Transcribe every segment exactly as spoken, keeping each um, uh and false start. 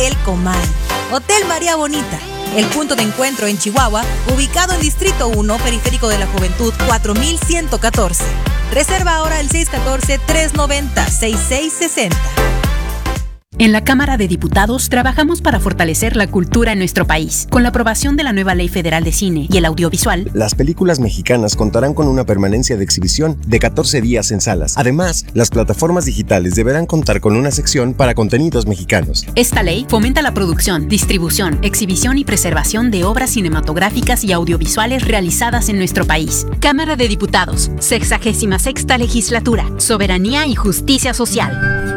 El Comal. Hotel María Bonita, el punto de encuentro en Chihuahua, ubicado en Distrito uno, Periférico de la Juventud, cuatro mil ciento catorce. Reserva ahora el seis uno cuatro, tres nueve cero, seis seis seis cero. En la Cámara de Diputados trabajamos para fortalecer la cultura en nuestro país. Con la aprobación de la nueva Ley Federal de Cine y el Audiovisual, las películas mexicanas contarán con una permanencia de exhibición de catorce días en salas. Además, las plataformas digitales deberán contar con una sección para contenidos mexicanos. Esta ley fomenta la producción, distribución, exhibición y preservación de obras cinematográficas y audiovisuales realizadas en nuestro país. Cámara de Diputados, sexagésima sexta Legislatura, Soberanía y Justicia Social.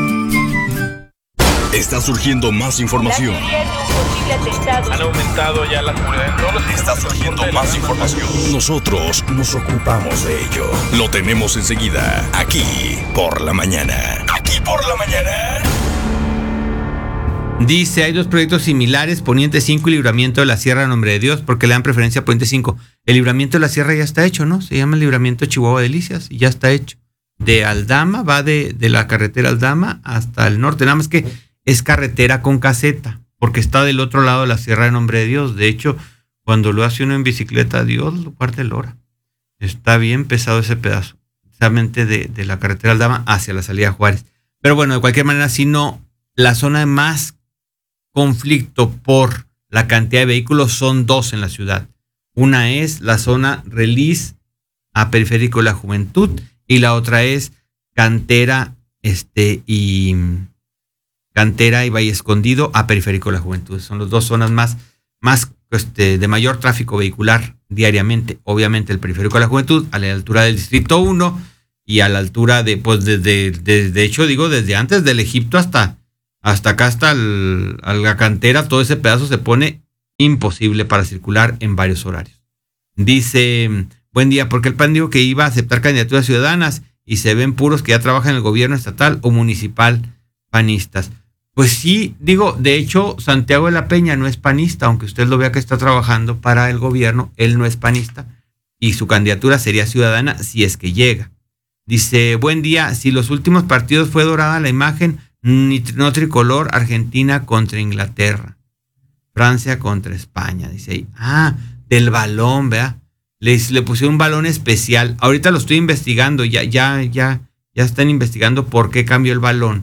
Está surgiendo más información. Han aumentado ya la seguridad en todos los... Está surgiendo más información. Nosotros nos ocupamos de ello. Lo tenemos enseguida, aquí por la mañana. Aquí por la mañana. Dice, hay dos proyectos similares, Poniente cinco y Libramiento de la Sierra, en nombre de Dios, porque le dan preferencia a Poniente cinco. El Libramiento de la Sierra ya está hecho, ¿no? Se llama el Libramiento Chihuahua Delicias y ya está hecho. De Aldama, va de, de la carretera Aldama hasta el norte, nada más que es carretera con caseta, porque está del otro lado de la Sierra de Nombre de Dios. De hecho, cuando lo hace uno en bicicleta, Dios lo parte el hora. Está bien pesado ese pedazo, precisamente de, de la carretera Aldama hacia la salida a Juárez. Pero bueno, de cualquier manera, si no, la zona de más conflicto por la cantidad de vehículos son dos en la ciudad. Una es la zona Relis a Periférico de la Juventud y la otra es Cantera este, y... Cantera y Valle Escondido a Periférico de la Juventud. Son las dos zonas más, más este, de mayor tráfico vehicular diariamente. Obviamente el Periférico de la Juventud a la altura del Distrito uno y a la altura de, pues desde, de, de hecho digo, desde antes del Egipto hasta, hasta acá, hasta el, a la Cantera, todo ese pedazo se pone imposible para circular en varios horarios. Dice, buen día, porque el P A N dijo que iba a aceptar candidaturas ciudadanas y se ven puros que ya trabajan en el gobierno estatal o municipal panistas. Pues sí, digo, de hecho, Santiago de la Peña no es panista, aunque usted lo vea que está trabajando para el gobierno, él no es panista y su candidatura sería ciudadana si es que llega. Dice, buen día, si los últimos partidos fue dorada la imagen, no tricolor, Argentina contra Inglaterra, Francia contra España, dice ahí. Ah, del balón, ¿verdad? Les, le puse un balón especial. Ahorita lo estoy investigando, ya, ya, ya, ya están investigando por qué cambió el balón.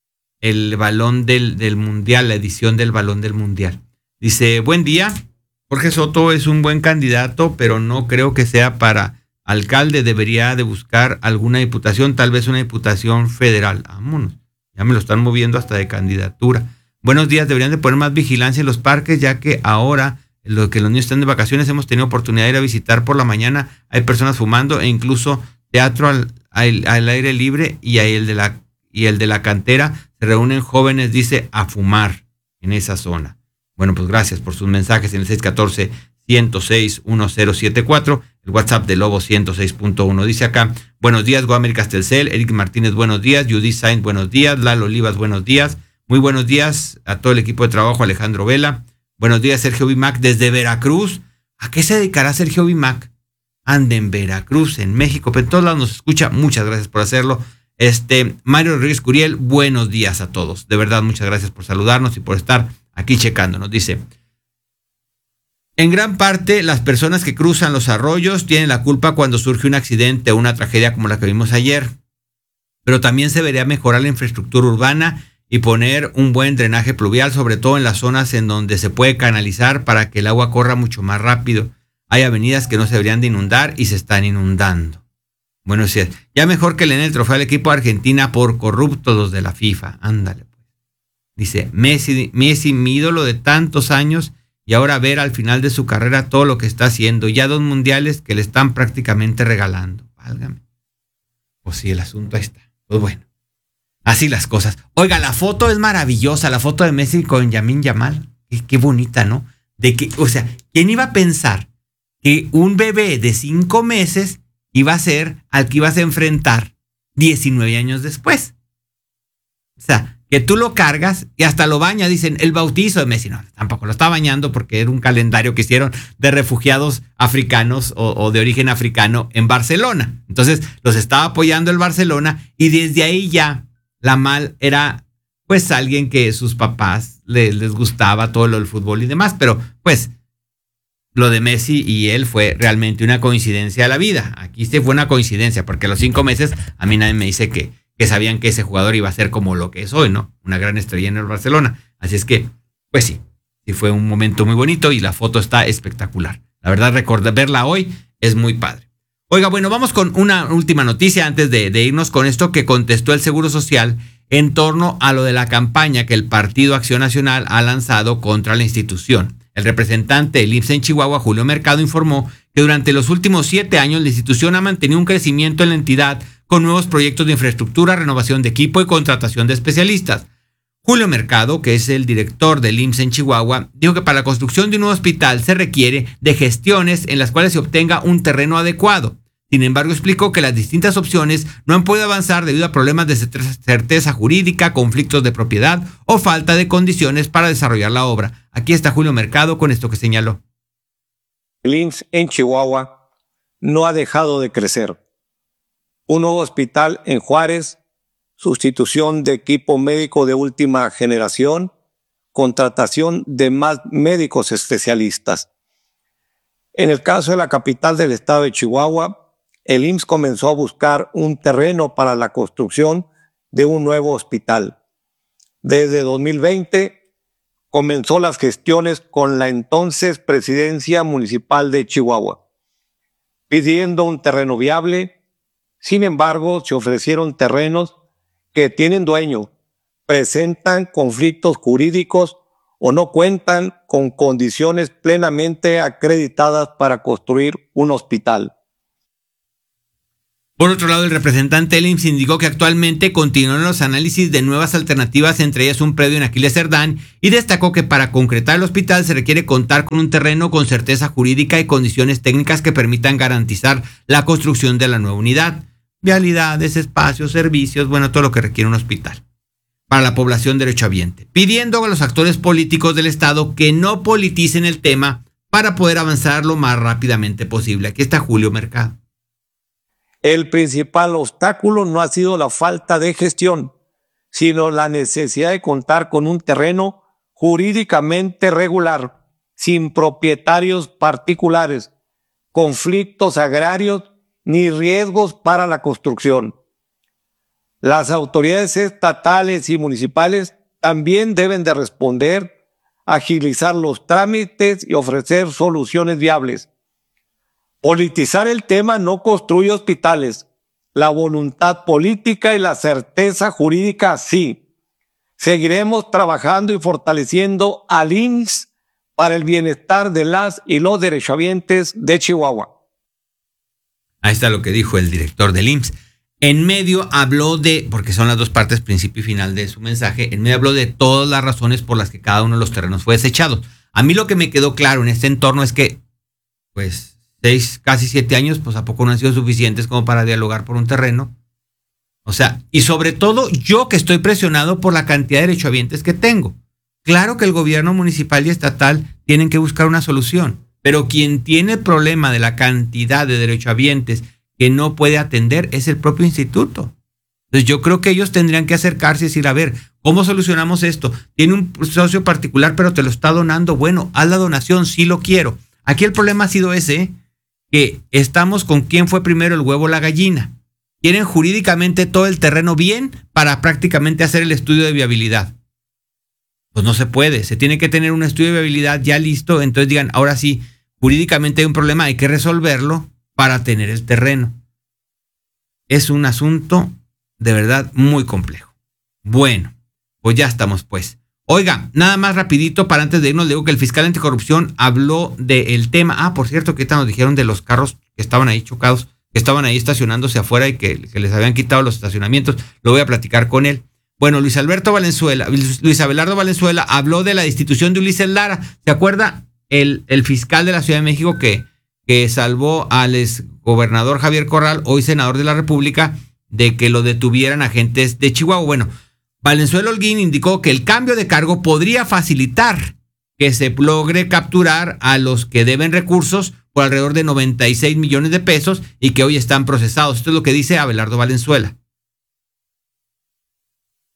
El balón del, del mundial, la edición del balón del mundial. Dice, buen día, Jorge Soto es un buen candidato, pero no creo que sea para alcalde. Debería de buscar alguna diputación, tal vez una diputación federal. Vámonos, ya me lo están moviendo hasta de candidatura. Buenos días, deberían de poner más vigilancia en los parques, ya que ahora, lo que los niños están de vacaciones, hemos tenido oportunidad de ir a visitar por la mañana. Hay personas fumando e incluso teatro al, al, al aire libre y el de la y el de la Cantera. Se reúnen jóvenes, dice, a fumar en esa zona. Bueno, pues gracias por sus mensajes en el seis uno cuatro, uno cero seis, uno cero siete cuatro, el WhatsApp de Lobo ciento seis punto uno. Dice acá, buenos días, Guamérica Telcel, Eric Martínez, buenos días, Judith Sainz, buenos días, Lalo Olivas, buenos días, muy buenos días a todo el equipo de trabajo, Alejandro Vela, buenos días, Sergio Bimac, desde Veracruz. ¿A qué se dedicará Sergio Bimac? Anda en Veracruz, en México, pero en todos lados nos escucha, muchas gracias por hacerlo. Este, Mario Rodríguez Curiel, buenos días a todos. De verdad, muchas gracias por saludarnos y por estar aquí checándonos. Dice, en gran parte, las personas que cruzan los arroyos tienen la culpa cuando surge un accidente o una tragedia como la que vimos ayer. Pero también se debería mejorar la infraestructura urbana y poner un buen drenaje pluvial, sobre todo en las zonas en donde se puede canalizar para que el agua corra mucho más rápido. Hay avenidas que no se deberían de inundar y se están inundando. Bueno, sí, ya mejor que le den el trofeo al equipo de Argentina por corruptos los de la FIFA. Ándale, pues. Dice, Messi, Messi, mi ídolo de tantos años, y ahora ver al final de su carrera todo lo que está haciendo. Ya dos mundiales que le están prácticamente regalando. Válgame. Pues sí, el asunto ahí está. Pues bueno, así las cosas. Oiga, la foto es maravillosa, la foto de Messi con Lamine Yamal. Qué, qué bonita, ¿no? De que, o sea, ¿quién iba a pensar que un bebé de cinco meses iba a ser al que ibas a enfrentar diecinueve años después? O sea, que tú lo cargas y hasta lo baña, dicen, el bautizo de Messi. No, tampoco lo está bañando porque era un calendario que hicieron de refugiados africanos o, o de origen africano en Barcelona. Entonces, los estaba apoyando el Barcelona y desde ahí ya la mal era pues alguien que sus papás les, les gustaba todo lo del fútbol y demás, pero pues lo de Messi y él fue realmente una coincidencia de la vida. Aquí sí fue una coincidencia, porque a los cinco meses a mí nadie me dice que, que sabían que ese jugador iba a ser como lo que es hoy, ¿no? Una gran estrella en el Barcelona. Así es que, pues sí, sí fue un momento muy bonito y la foto está espectacular. La verdad, recordar, verla hoy es muy padre. Oiga, bueno, vamos con una última noticia antes de, de irnos con esto que contestó el Seguro Social en torno a lo de la campaña que el Partido Acción Nacional ha lanzado contra la institución. El representante del I M S S en Chihuahua, Julio Mercado, informó que durante los últimos siete años la institución ha mantenido un crecimiento en la entidad con nuevos proyectos de infraestructura, renovación de equipo y contratación de especialistas. Julio Mercado, que es el director del I M S S en Chihuahua, dijo que para la construcción de un nuevo hospital se requiere de gestiones en las cuales se obtenga un terreno adecuado. Sin embargo, explicó que las distintas opciones no han podido avanzar debido a problemas de certeza jurídica, conflictos de propiedad o falta de condiciones para desarrollar la obra. Aquí está Julio Mercado con esto que señaló. El I M S S en Chihuahua no ha dejado de crecer. Un nuevo hospital en Juárez, sustitución de equipo médico de última generación, contratación de más médicos especialistas. En el caso de la capital del estado de Chihuahua, el I M S S comenzó a buscar un terreno para la construcción de un nuevo hospital. Desde dos mil veinte comenzó las gestiones con la entonces Presidencia Municipal de Chihuahua, pidiendo un terreno viable. Sin embargo, se ofrecieron terrenos que tienen dueño, presentan conflictos jurídicos o no cuentan con condiciones plenamente acreditadas para construir un hospital. Por otro lado, el representante del I M S S indicó que actualmente continúan los análisis de nuevas alternativas, entre ellas un predio en Aquiles Cerdán, y destacó que para concretar el hospital se requiere contar con un terreno con certeza jurídica y condiciones técnicas que permitan garantizar la construcción de la nueva unidad. Vialidades, espacios, servicios, bueno, todo lo que requiere un hospital para la población derechohabiente, pidiendo a los actores políticos del estado que no politicen el tema para poder avanzar lo más rápidamente posible. Aquí está Julio Mercado. El principal obstáculo no ha sido la falta de gestión, sino la necesidad de contar con un terreno jurídicamente regular, sin propietarios particulares, conflictos agrarios ni riesgos para la construcción. Las autoridades estatales y municipales también deben de responder, agilizar los trámites y ofrecer soluciones viables. Politizar el tema no construye hospitales. La voluntad política y la certeza jurídica sí. Seguiremos trabajando y fortaleciendo al I M S S para el bienestar de las y los derechohabientes de Chihuahua. Ahí está lo que dijo el director del I M S S. En medio habló de, porque son las dos partes, principio y final de su mensaje, en medio habló de todas las razones por las que cada uno de los terrenos fue desechado. A mí lo que me quedó claro en este entorno es que, pues, seis, casi siete años, pues a poco no han sido suficientes como para dialogar por un terreno. O sea, y sobre todo yo que estoy presionado por la cantidad de derechohabientes que tengo. Claro que el gobierno municipal y estatal tienen que buscar una solución, pero quien tiene el problema de la cantidad de derechohabientes que no puede atender es el propio instituto. Entonces yo creo que ellos tendrían que acercarse y decir, a ver, ¿cómo solucionamos esto? Tiene un socio particular, pero te lo está donando. Bueno, haz la donación, sí lo quiero. Aquí el problema ha sido ese, ¿eh? Que estamos con quién fue primero, el huevo o la gallina. Quieren jurídicamente todo el terreno bien para prácticamente hacer el estudio de viabilidad. Pues no se puede, se tiene que tener un estudio de viabilidad ya listo, entonces digan, ahora sí, jurídicamente hay un problema, hay que resolverlo para tener el terreno. Es un asunto de verdad muy complejo. Bueno, pues ya estamos pues. Oiga, nada más rapidito para antes de irnos, le digo que el fiscal anticorrupción habló del tema. Ah, por cierto, que nos dijeron de los carros que estaban ahí chocados, que estaban ahí estacionándose afuera y que, que les habían quitado los estacionamientos. Lo voy a platicar con él. Bueno, Luis Alberto Valenzuela, Luis Abelardo Valenzuela habló de la destitución de Ulises Lara. ¿Se acuerda? El, el fiscal de la Ciudad de México que, que salvó al exgobernador Javier Corral, hoy senador de la República, de que lo detuvieran agentes de Chihuahua. Bueno, Valenzuela Holguín indicó que el cambio de cargo podría facilitar que se logre capturar a los que deben recursos por alrededor de noventa y seis millones de pesos y que hoy están procesados. Esto es lo que dice Abelardo Valenzuela.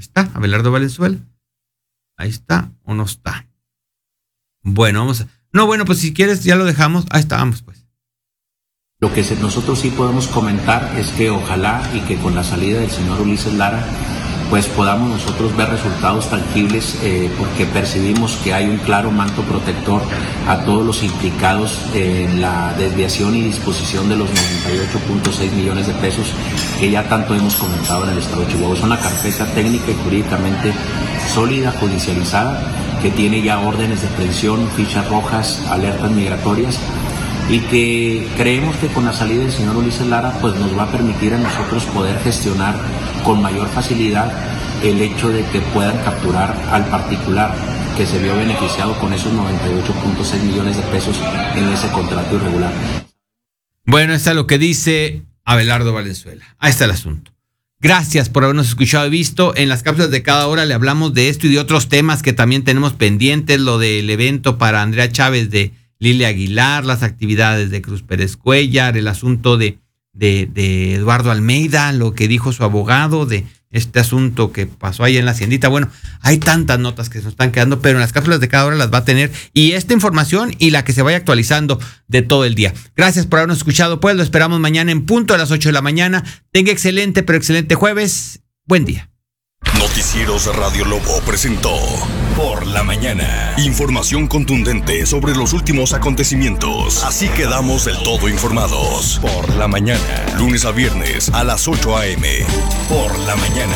¿Está Abelardo Valenzuela? Ahí está o no está. Bueno, vamos a... No, bueno, pues si quieres ya lo dejamos. Ahí estábamos, pues. Lo que nosotros sí podemos comentar es que ojalá y que con la salida del señor Ulises Lara pues podamos nosotros ver resultados tangibles eh, porque percibimos que hay un claro manto protector a todos los implicados en la desviación y disposición de los noventa y ocho punto seis millones de pesos que ya tanto hemos comentado en el estado de Chihuahua. Es una carpeta técnica y jurídicamente sólida, judicializada, que tiene ya órdenes de aprehensión, fichas rojas, alertas migratorias, y que creemos que con la salida del señor Ulises Lara pues nos va a permitir a nosotros poder gestionar con mayor facilidad el hecho de que puedan capturar al particular que se vio beneficiado con esos noventa y ocho punto seis millones de pesos en ese contrato irregular. Bueno, está lo que dice Abelardo Valenzuela. Ahí está el asunto. Gracias por habernos escuchado y visto. En las cápsulas de cada hora le hablamos de esto y de otros temas que también tenemos pendientes, lo del evento para Andrea Chávez de Lilia Aguilar, las actividades de Cruz Pérez Cuellar, el asunto de, de, de Eduardo Almeida, lo que dijo su abogado de este asunto que pasó ahí en la haciendita. Bueno, hay tantas notas que se nos están quedando, pero en las cápsulas de cada hora las va a tener. Y esta información y la que se vaya actualizando de todo el día. Gracias por habernos escuchado, pues lo esperamos mañana en punto a las ocho de la mañana. Tenga excelente, pero excelente jueves. Buen día. Noticieros Radio Lobo presentó Por la Mañana. Información contundente sobre los últimos acontecimientos. Así quedamos del todo informados. Por la Mañana. Lunes a viernes a las ocho a.m. Por la Mañana.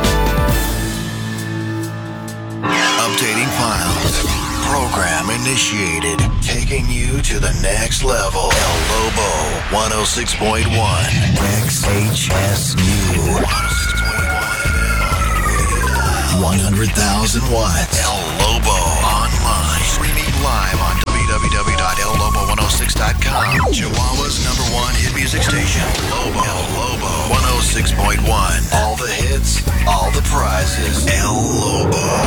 Updating files. Program initiated. Taking you to the next level. El Lobo one oh six point one. X H S News. one hundred thousand watts. El Lobo online. Streaming live on w w w dot el lobo one oh six dot com. Chihuahua's number one hit music station. Lobo. El Lobo one oh six point one. All the hits, all the prizes. El Lobo.